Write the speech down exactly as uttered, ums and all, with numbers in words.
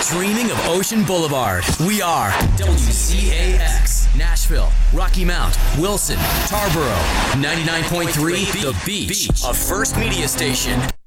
Dreaming of Ocean Boulevard. We are W C A X. Nashville, Rocky Mount, Wilson, Tarboro. ninety-nine point three The Beach, a First Media station.